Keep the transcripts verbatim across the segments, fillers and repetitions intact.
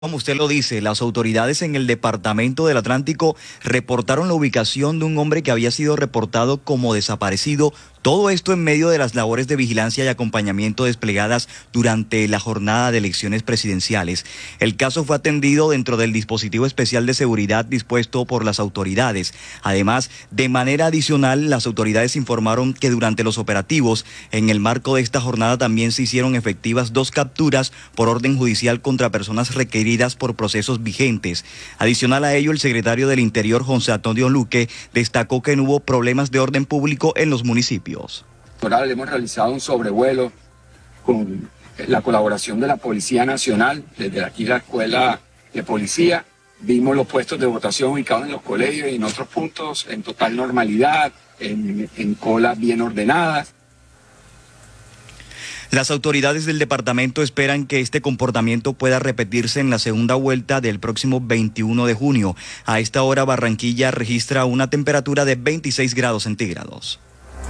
Como usted lo dice, las autoridades en el Departamento del Atlántico reportaron la ubicación de un hombre que había sido reportado como desaparecido. Todo esto en medio de las labores de vigilancia y acompañamiento desplegadas durante la jornada de elecciones presidenciales. El caso fue atendido dentro del dispositivo especial de seguridad dispuesto por las autoridades. Además, de manera adicional, las autoridades informaron que durante los operativos, en el marco de esta jornada también se hicieron efectivas dos capturas por orden judicial contra personas requeridas por procesos vigentes. Adicional a ello, el secretario del Interior, José Antonio Luque, destacó que no hubo problemas de orden público en los municipios. Hemos realizado un sobrevuelo con la colaboración de la Policía Nacional, desde aquí la Escuela de Policía. Vimos los puestos de votación ubicados en los colegios y en otros puntos en total normalidad, en, en colas bien ordenadas. Las autoridades del departamento esperan que este comportamiento pueda repetirse en la segunda vuelta del próximo veintiuno de junio. A esta hora, Barranquilla registra una temperatura de veintiséis grados centígrados.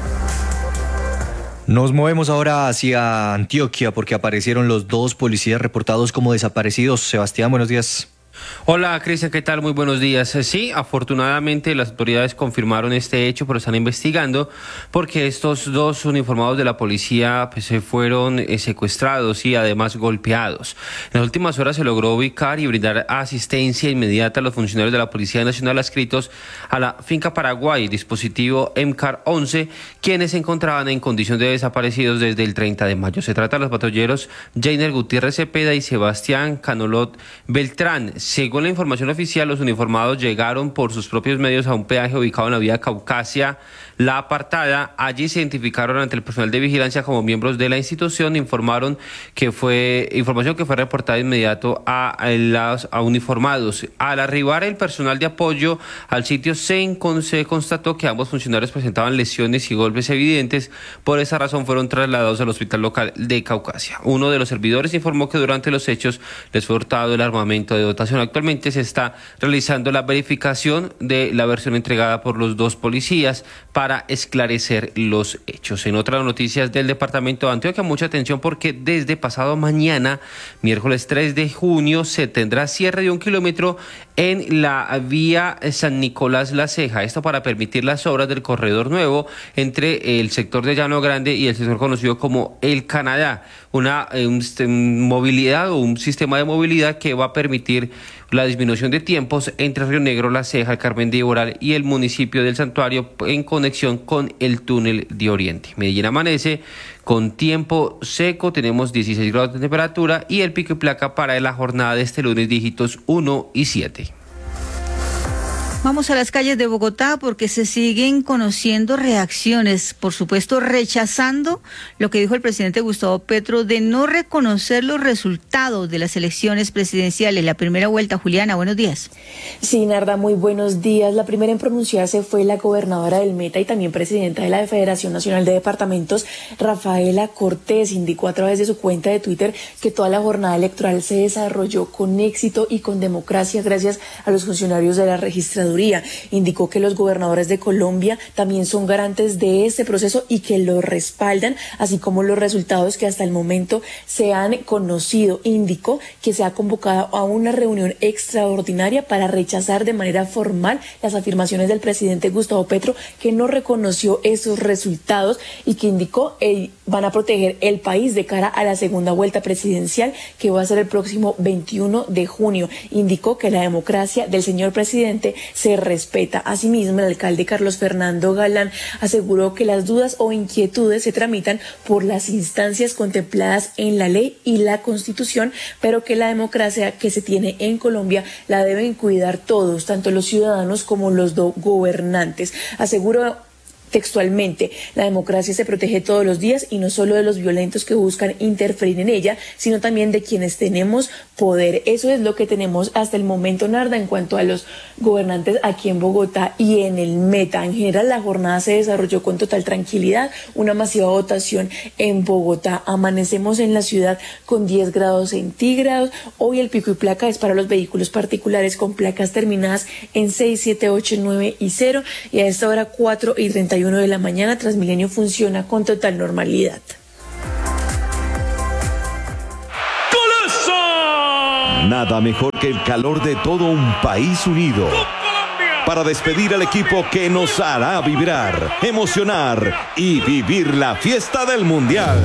Nos movemos ahora hacia Antioquia porque aparecieron los dos policías reportados como desaparecidos. Sebastián, buenos días. Hola, Cristian, ¿qué tal? Muy buenos días. Sí, afortunadamente las autoridades confirmaron este hecho, pero están investigando porque estos dos uniformados de la policía pues, se fueron eh, secuestrados y además golpeados. En las últimas horas se logró ubicar y brindar asistencia inmediata a los funcionarios de la Policía Nacional adscritos a la finca Paraguay, dispositivo M C A R once, quienes se encontraban en condición de desaparecidos desde el treinta de mayo. Se trata de los patrulleros Jainer Gutiérrez Cepeda y Sebastián Canolot Beltrán. Según la información oficial, los uniformados llegaron por sus propios medios a un peaje ubicado en la vía Caucasia La Apartada. Allí se identificaron ante el personal de vigilancia como miembros de la institución. Informaron que fue información que fue reportada de inmediato a, a los a uniformados. Al arribar el personal de apoyo al sitio se, se constató que ambos funcionarios presentaban lesiones y golpes evidentes. Por esa razón fueron trasladados al hospital local de Caucasia. Uno de los servidores informó que durante los hechos les fue hurtado el armamento de dotación. Actualmente se está realizando la verificación de la versión entregada por los dos policías para esclarecer los hechos. En otras noticias del departamento de Antioquia, mucha atención porque desde pasado mañana, miércoles tres de junio, se tendrá cierre de un kilómetro en la vía San Nicolás La Ceja. Esto para permitir las obras del corredor nuevo entre el sector de Llano Grande y el sector conocido como el Canadá. Una eh, un, un movilidad o un sistema de movilidad que va a permitir la disminución de tiempos entre Río Negro, La Ceja, el Carmen de Iboral y el municipio del Santuario en conexión con el túnel de Oriente. Medellín amanece con tiempo seco, tenemos dieciséis grados de temperatura y el pico y placa para la jornada de este lunes dígitos uno y siete. Vamos a las calles de Bogotá porque se siguen conociendo reacciones, por supuesto rechazando lo que dijo el presidente Gustavo Petro de no reconocer los resultados de las elecciones presidenciales, la primera vuelta. Juliana, buenos días. Sí, Narda, muy buenos días. La primera en pronunciarse fue la gobernadora del Meta y también presidenta de la Federación Nacional de Departamentos, Rafaela Cortés. Indicó a través de su cuenta de Twitter que toda la jornada electoral se desarrolló con éxito y con democracia gracias a los funcionarios de la registraduría. Indicó que los gobernadores de Colombia también son garantes de este proceso y que lo respaldan, así como los resultados que hasta el momento se han conocido. Indicó que se ha convocado a una reunión extraordinaria para rechazar de manera formal las afirmaciones del presidente Gustavo Petro, que no reconoció esos resultados y que indicó que van a proteger el país de cara a la segunda vuelta presidencial que va a ser el próximo veintiuno de junio. Indicó que la democracia del señor presidente se respeta. Asimismo, el alcalde Carlos Fernando Galán aseguró que las dudas o inquietudes se tramitan por las instancias contempladas en la ley y la Constitución, pero que la democracia que se tiene en Colombia la deben cuidar todos, tanto los ciudadanos como los gobernantes. Aseguró textualmente, la democracia se protege todos los días y no solo de los violentos que buscan interferir en ella, sino también de quienes tenemos poder. Eso es lo que tenemos hasta el momento, Narda, en cuanto a los gobernantes aquí en Bogotá y en el Meta. En general, la jornada se desarrolló con total tranquilidad, una masiva votación en Bogotá. Amanecemos en la ciudad con diez grados centígrados. Hoy el pico y placa es para los vehículos particulares con placas terminadas en seis, siete, ocho, nueve y cero, y a esta hora cuatro y treinta y uno de la mañana, Transmilenio funciona con total normalidad. Nada mejor que el calor de todo un país unido para despedir al equipo que nos hará vibrar, emocionar y vivir la fiesta del Mundial.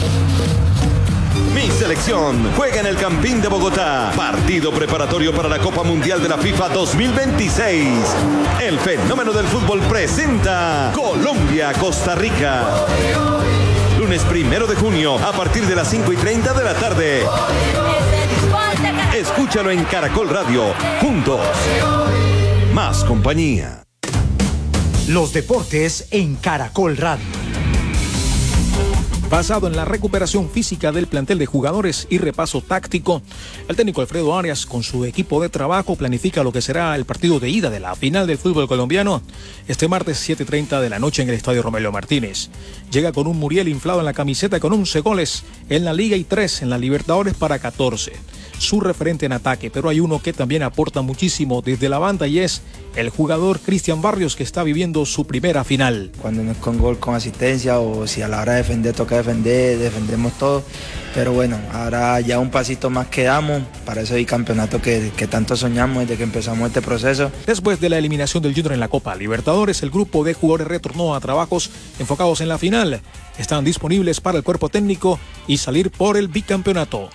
Mi selección juega en el Campín de Bogotá. Partido preparatorio para la Copa Mundial de la FIFA dos mil veintiséis. El fenómeno del fútbol presenta Colombia-Costa Rica. Lunes primero de junio a partir de las cinco y treinta de la tarde. Escúchalo en Caracol Radio. Juntos. Más compañía. Los deportes en Caracol Radio. Basado en la recuperación física del plantel de jugadores y repaso táctico, el técnico Alfredo Arias con su equipo de trabajo planifica lo que será el partido de ida de la final del fútbol colombiano este martes siete y treinta de la noche en el Estadio Romelio Martínez. Llega con un Muriel inflado en la camiseta con once goles en la Liga y tres en la Libertadores para catorce. Su referente en ataque, pero hay uno que también aporta muchísimo desde la banda y es el jugador Cristian Barrios, que está viviendo su primera final. Cuando no es con gol, con asistencia, o si a la hora de defender toca defender, defendemos todo, pero bueno, ahora ya un pasito más que damos para ese bicampeonato que, que tanto soñamos desde que empezamos este proceso. Después de la eliminación del Junior en la Copa Libertadores, el grupo de jugadores retornó a trabajos enfocados en la final. Están disponibles para el cuerpo técnico y salir por el bicampeonato.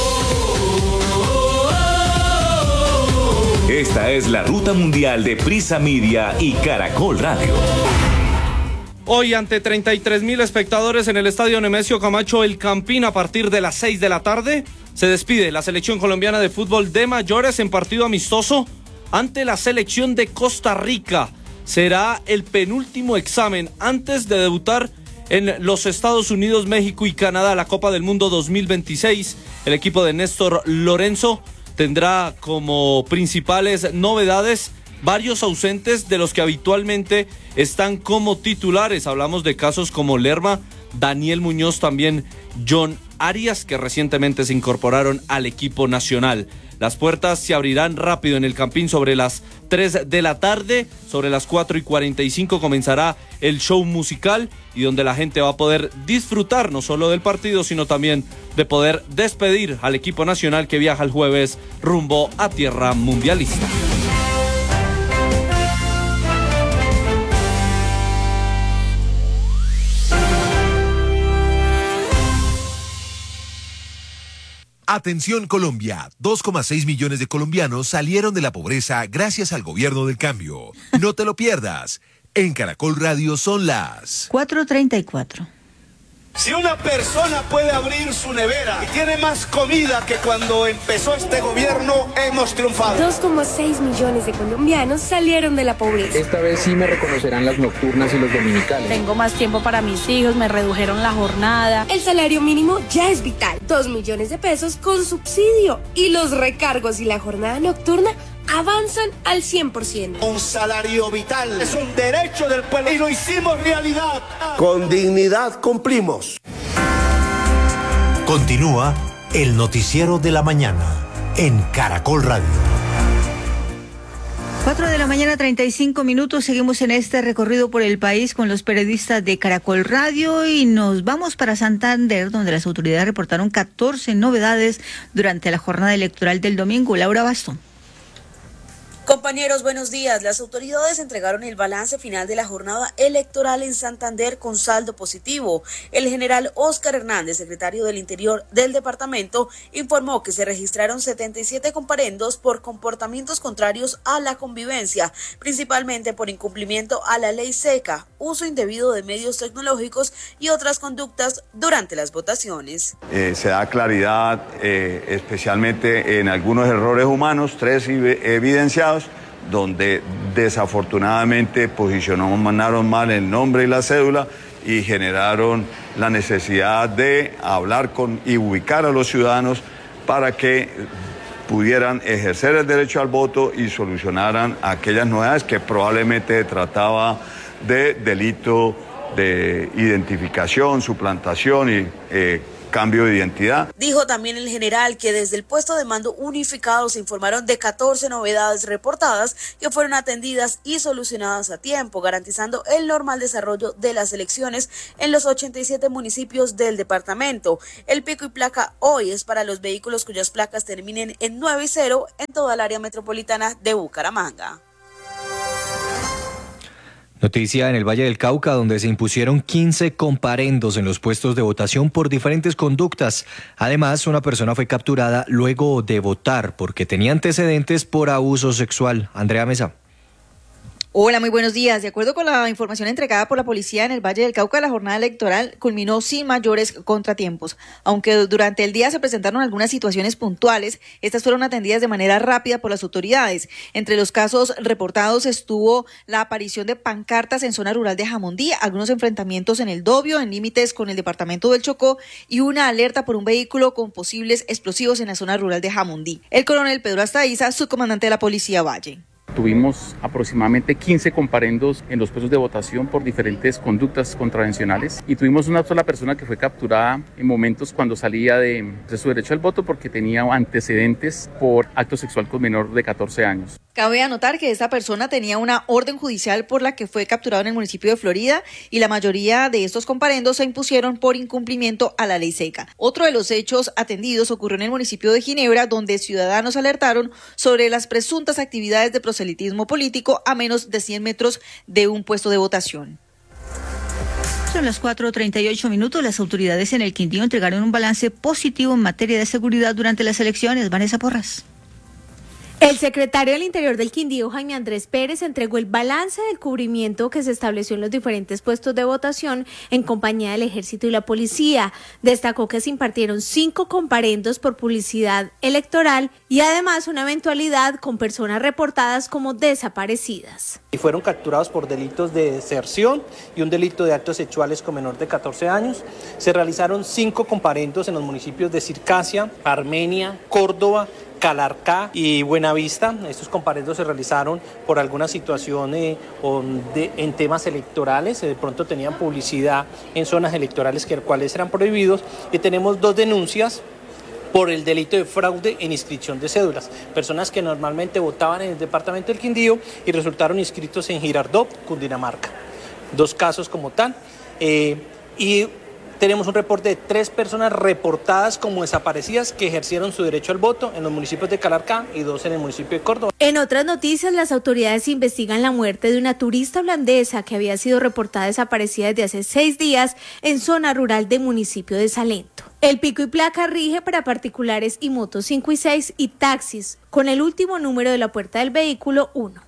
Esta es la ruta mundial de Prisa Media y Caracol Radio. Hoy ante treinta y tres mil espectadores en el Estadio Nemesio Camacho El Campín a partir de las seis de la tarde, se despide la selección colombiana de fútbol de mayores en partido amistoso ante la selección de Costa Rica. Será el penúltimo examen antes de debutar en los Estados Unidos, México y Canadá la Copa del Mundo dos mil veintiséis. El equipo de Néstor Lorenzo tendrá como principales novedades varios ausentes de los que habitualmente están como titulares. Hablamos de casos como Lerma, Daniel Muñoz, también John Arias, que recientemente se incorporaron al equipo nacional. Las puertas se abrirán rápido en el Campín sobre las tres de la tarde. Sobre las cuatro y cuarenta y cinco comenzará el show musical y donde la gente va a poder disfrutar no solo del partido, sino también de poder despedir al equipo nacional que viaja el jueves rumbo a tierra mundialista. Atención Colombia, dos coma seis millones de colombianos salieron de la pobreza gracias al gobierno del cambio. No te lo pierdas. En Caracol Radio son las cuatro treinta y cuatro. Si una persona puede abrir su nevera y tiene más comida que cuando empezó este gobierno, hemos triunfado. dos coma seis millones de colombianos salieron de la pobreza. Esta vez sí me reconocerán las nocturnas y los dominicales. Tengo más tiempo para mis hijos, me redujeron la jornada. El salario mínimo ya es vital. Dos millones de pesos con subsidio. Y los recargos y la jornada nocturna avanzan al cien por ciento. Un salario vital es un derecho del pueblo y lo hicimos realidad. Con dignidad cumplimos. Continúa el noticiero de la mañana en Caracol Radio. cuatro de la mañana, treinta y cinco minutos. Seguimos en este recorrido por el país con los periodistas de Caracol Radio y nos vamos para Santander, donde las autoridades reportaron catorce novedades durante la jornada electoral del domingo. Laura Bastón. Compañeros, buenos días. Las autoridades entregaron el balance final de la jornada electoral en Santander con saldo positivo. El general Óscar Hernández, secretario del Interior del departamento, informó que se registraron setenta y siete comparendos por comportamientos contrarios a la convivencia, principalmente por incumplimiento a la ley seca, uso indebido de medios tecnológicos y otras conductas durante las votaciones. Eh, se da claridad eh, especialmente en algunos errores humanos, tres evidenciados, donde desafortunadamente posicionaron mal el nombre y la cédula y generaron la necesidad de hablar con y ubicar a los ciudadanos para que pudieran ejercer el derecho al voto y solucionaran aquellas novedades que probablemente trataba de delito de identificación, suplantación y eh, cambio de identidad. Dijo también el general que desde el puesto de mando unificado se informaron de catorce novedades reportadas que fueron atendidas y solucionadas a tiempo, garantizando el normal desarrollo de las elecciones en los ochenta y siete municipios del departamento. El pico y placa hoy es para los vehículos cuyas placas terminen en nueve y cero en toda el área metropolitana de Bucaramanga. Noticia en el Valle del Cauca, donde se impusieron quince comparendos en los puestos de votación por diferentes conductas. Además, una persona fue capturada luego de votar porque tenía antecedentes por abuso sexual. Andrea Mesa. Hola, muy buenos días. De acuerdo con la información entregada por la policía en el Valle del Cauca, la jornada electoral culminó sin mayores contratiempos. Aunque durante el día se presentaron algunas situaciones puntuales, estas fueron atendidas de manera rápida por las autoridades. Entre los casos reportados estuvo la aparición de pancartas en zona rural de Jamundí, algunos enfrentamientos en el Dobio, en límites con el departamento del Chocó, y una alerta por un vehículo con posibles explosivos en la zona rural de Jamundí. El coronel Pedro Astaiza, subcomandante de la Policía Valle. Tuvimos aproximadamente quince comparendos en los puestos de votación por diferentes conductas contravencionales y tuvimos una sola persona que fue capturada en momentos cuando salía de, de su derecho al voto porque tenía antecedentes por acto sexual con menor de catorce años. Cabe anotar que esta persona tenía una orden judicial por la que fue capturado en el municipio de Florida y la mayoría de estos comparendos se impusieron por incumplimiento a la ley seca. Otro de los hechos atendidos ocurrió en el municipio de Ginebra, donde ciudadanos alertaron sobre las presuntas actividades de proselitismo político a menos de cien metros de un puesto de votación. Son las cuatro treinta y ocho minutos. Las autoridades en el Quindío entregaron un balance positivo en materia de seguridad durante las elecciones. Vanessa Porras. El secretario del Interior del Quindío, Jaime Andrés Pérez, entregó el balance del cubrimiento que se estableció en los diferentes puestos de votación en compañía del Ejército y la Policía. Destacó que se impartieron cinco comparendos por publicidad electoral y además una eventualidad con personas reportadas como desaparecidas. Y fueron capturados por delitos de deserción y un delito de actos sexuales con menor de catorce años. Se realizaron cinco comparendos en los municipios de Circasia, Armenia, Córdoba, Calarcá y Buenavista. Estos comparendos se realizaron por alguna situación eh, de, en temas electorales, de pronto tenían publicidad en zonas electorales que cuales eran prohibidos, y tenemos dos denuncias por el delito de fraude en inscripción de cédulas, personas que normalmente votaban en el departamento del Quindío y resultaron inscritos en Girardot, Cundinamarca. Dos casos como tal, eh, y tenemos un reporte de tres personas reportadas como desaparecidas que ejercieron su derecho al voto en los municipios de Calarcá y dos en el municipio de Córdoba. En otras noticias, las autoridades investigan la muerte de una turista holandesa que había sido reportada desaparecida desde hace seis días en zona rural del municipio de Salento. El pico y placa rige para particulares y motos cinco y seis y taxis, con el último número de la puerta del vehículo uno.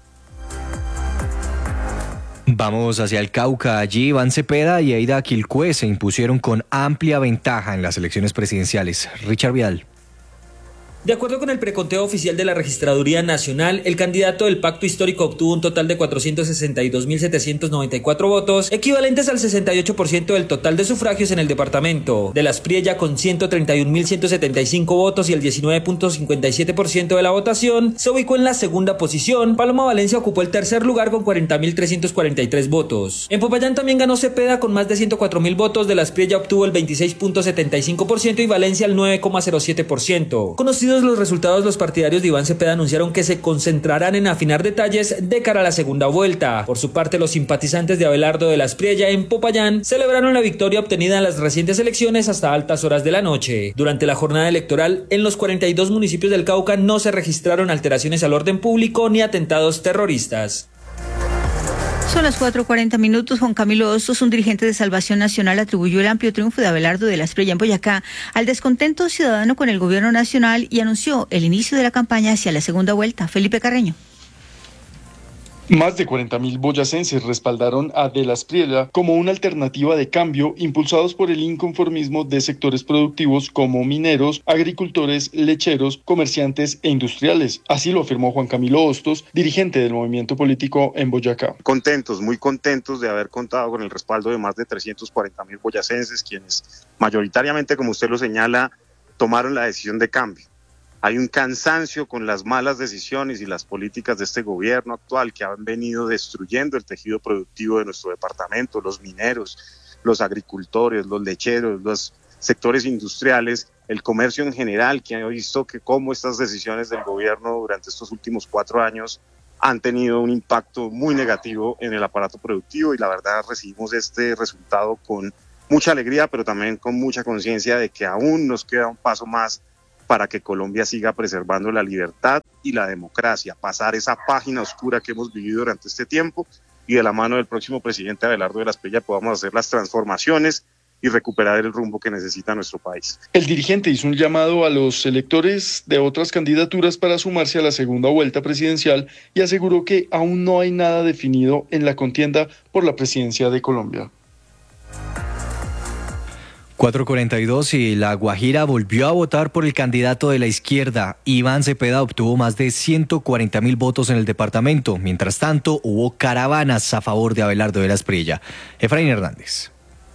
Vamos hacia el Cauca. Allí Iván Cepeda y Aida Quilcué se impusieron con amplia ventaja en las elecciones presidenciales. Richard Vidal. De acuerdo con el preconteo oficial de la Registraduría Nacional, el candidato del Pacto Histórico obtuvo un total de cuatrocientos sesenta y dos mil setecientos noventa y cuatro votos, equivalentes al sesenta y ocho por ciento del total de sufragios en el departamento. De las Priella, con ciento treinta y un mil ciento setenta y cinco votos y el diecinueve punto cincuenta y siete por ciento de la votación, se ubicó en la segunda posición. Paloma Valencia ocupó el tercer lugar con cuarenta mil trescientos cuarenta y tres votos. En Popayán también ganó Cepeda con más de ciento cuatro mil votos, de las Priella obtuvo el veintiséis punto setenta y cinco por ciento y Valencia el nueve punto cero siete por ciento. Conocidos los resultados, los partidarios de Iván Cepeda anunciaron que se concentrarán en afinar detalles de cara a la segunda vuelta. Por su parte, los simpatizantes de Abelardo de las Priella en Popayán celebraron la victoria obtenida en las recientes elecciones hasta altas horas de la noche. Durante la jornada electoral, en los cuarenta y dos municipios del Cauca no se registraron alteraciones al orden público ni atentados terroristas. Son las cuatro cuarenta minutos. Juan Camilo Hostos, un dirigente de Salvación Nacional, atribuyó el amplio triunfo de Abelardo de las Priella en Boyacá al descontento ciudadano con el gobierno nacional y anunció el inicio de la campaña hacia la segunda vuelta. Felipe Carreño. Más de cuarenta mil boyacenses respaldaron a De las Priella como una alternativa de cambio, impulsados por el inconformismo de sectores productivos como mineros, agricultores, lecheros, comerciantes e industriales. Así lo afirmó Juan Camilo Hostos, dirigente del movimiento político en Boyacá. Contentos, muy contentos de haber contado con el respaldo de más de trescientos cuarenta mil boyacenses, quienes mayoritariamente, como usted lo señala, tomaron la decisión de cambio. Hay un cansancio con las malas decisiones y las políticas de este gobierno actual que han venido destruyendo el tejido productivo de nuestro departamento, los mineros, los agricultores, los lecheros, los sectores industriales, el comercio en general, que ha visto que cómo estas decisiones del gobierno durante estos últimos cuatro años han tenido un impacto muy negativo en el aparato productivo, y la verdad recibimos este resultado con mucha alegría, pero también con mucha conciencia de que aún nos queda un paso más para que Colombia siga preservando la libertad y la democracia, pasar esa página oscura que hemos vivido durante este tiempo, y de la mano del próximo presidente Abelardo de la Espriella podamos hacer las transformaciones y recuperar el rumbo que necesita nuestro país. El dirigente hizo un llamado a los electores de otras candidaturas para sumarse a la segunda vuelta presidencial y aseguró que aún no hay nada definido en la contienda por la presidencia de Colombia. cuatro cuarenta y dos y La Guajira volvió a votar por el candidato de la izquierda. Iván Cepeda obtuvo más de ciento cuarenta mil votos en el departamento. Mientras tanto, hubo caravanas a favor de Abelardo de la Espriella. Efraín Hernández.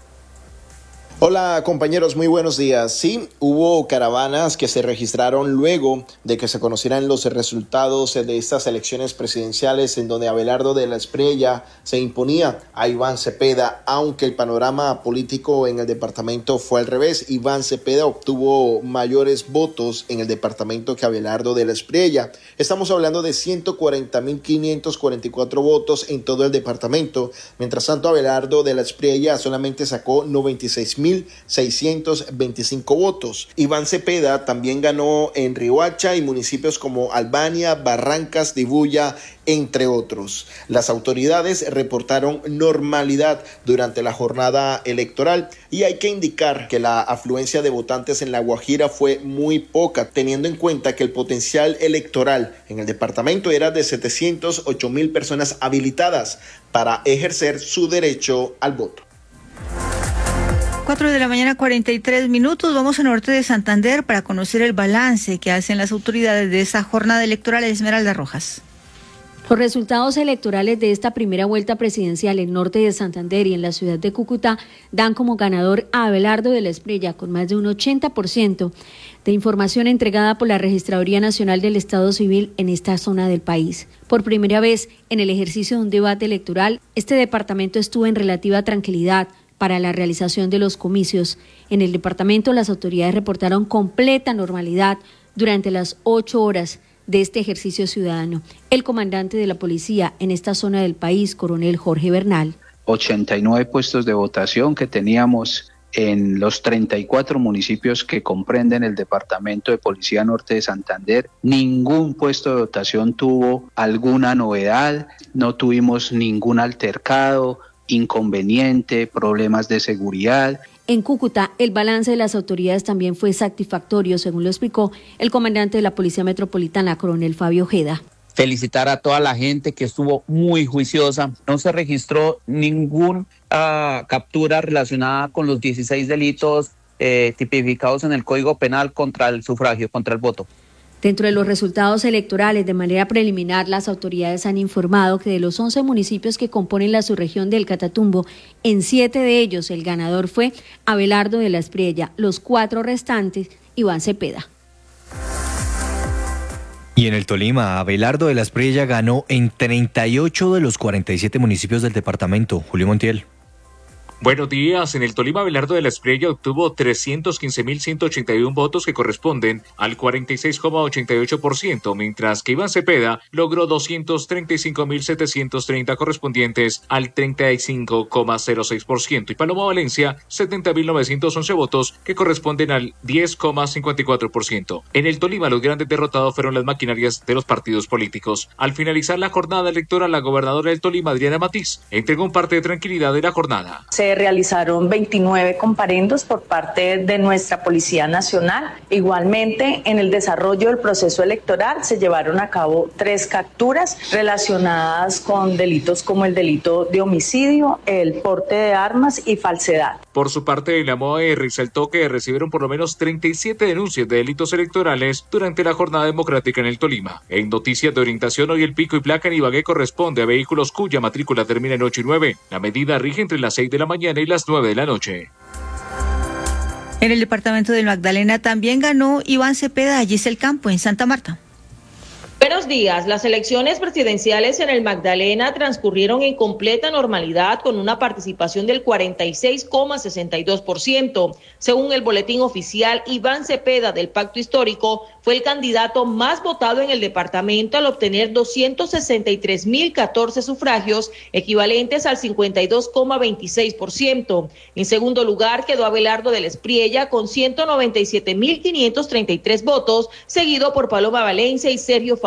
Hola compañeros, muy buenos días. Sí, hubo caravanas que se registraron luego de que se conocieran los resultados de estas elecciones presidenciales en donde Abelardo de la Espriella se imponía a Iván Cepeda, aunque el panorama político en el departamento fue al revés. Iván Cepeda obtuvo mayores votos en el departamento que Abelardo de la Espriella. Estamos hablando de ciento cuarenta mil quinientos cuarenta y cuatro votos en todo el departamento. Mientras tanto, Abelardo de la Espriella solamente sacó noventa y seis mil seiscientos veinticinco votos. Iván Cepeda también ganó en Riohacha y municipios como Albania, Barrancas, Dibuya, entre otros. Las autoridades reportaron normalidad durante la jornada electoral y hay que indicar que la afluencia de votantes en La Guajira fue muy poca, teniendo en cuenta que el potencial electoral en el departamento era de setecientos ocho mil personas habilitadas para ejercer su derecho al voto. cuatro de la mañana, cuarenta y tres minutos. Vamos al norte de Santander para conocer el balance que hacen las autoridades de esa jornada electoral. Esmeralda Rojas. Los resultados electorales de esta primera vuelta presidencial en norte de Santander y en la ciudad de Cúcuta dan como ganador a Abelardo de la Espriella con más de un ochenta por ciento de información entregada por la Registraduría Nacional del Estado Civil en esta zona del país. Por primera vez en el ejercicio de un debate electoral, este departamento estuvo en relativa tranquilidad para la realización de los comicios. En el departamento, las autoridades reportaron completa normalidad durante las ocho horas de este ejercicio ciudadano. El comandante de la policía en esta zona del país, coronel Jorge Bernal. ochenta y nueve puestos de votación que teníamos en los treinta y cuatro municipios que comprenden el departamento de Policía Norte de Santander. Ningún puesto de votación tuvo alguna novedad, no tuvimos ningún altercado, inconveniente, problemas de seguridad. En Cúcuta, el balance de las autoridades también fue satisfactorio, según lo explicó el comandante de la Policía Metropolitana, coronel Fabio Ojeda. Felicitar a toda la gente que estuvo muy juiciosa. No se registró ninguna uh, captura relacionada con los dieciséis delitos eh, tipificados en el Código Penal contra el sufragio, contra el voto. Dentro de los resultados electorales, de manera preliminar, las autoridades han informado que de los once municipios que componen la subregión del Catatumbo, en siete de ellos el ganador fue Abelardo de la Espriella, los cuatro restantes, Iván Cepeda. Y en el Tolima, Abelardo de la Espriella ganó en treinta y ocho de los cuarenta y siete municipios del departamento. Julio Montiel. Buenos días. En el Tolima, Abelardo de la Espriella obtuvo trescientos quince mil ciento ochenta y uno votos que corresponden al cuarenta y seis coma ochenta y ocho por ciento, mientras que Iván Cepeda logró doscientos treinta y cinco mil setecientos treinta correspondientes al treinta y cinco coma cero seis por ciento y Paloma Valencia setenta mil novecientos once votos que corresponden al diez coma cincuenta y cuatro por ciento. En el Tolima, los grandes derrotados fueron las maquinarias de los partidos políticos. Al finalizar la jornada electoral, la gobernadora del Tolima, Adriana Matiz, entregó un parte de tranquilidad de la jornada. Se realizaron veintinueve comparendos por parte de nuestra Policía Nacional. Igualmente, en el desarrollo del proceso electoral se llevaron a cabo tres capturas relacionadas con delitos como el delito de homicidio, el porte de armas y falsedad. Por su parte, la M O A resaltó que recibieron por lo menos treinta y siete denuncias de delitos electorales durante la jornada democrática en el Tolima. En noticias de orientación, hoy el pico y placa en Ibagué corresponde a vehículos cuya matrícula termina en ocho y nueve. La medida rige entre las seis de la mañana y las nueve de la noche. En el departamento del Magdalena también ganó Iván Cepeda, allí es el campo, en Santa Marta. Buenos Buenos días. Las elecciones presidenciales en el Magdalena transcurrieron en completa normalidad con una participación del cuarenta y seis coma sesenta y dos por ciento. Según el boletín oficial, Iván Cepeda del Pacto Histórico fue el candidato más votado en el departamento al obtener doscientos sesenta y tres mil catorce sufragios, equivalentes al cincuenta y dos coma veintiséis por ciento. En segundo lugar quedó Abelardo de la Espriella con ciento noventa y siete mil quinientos treinta y tres votos, seguido por Paloma Valencia y Sergio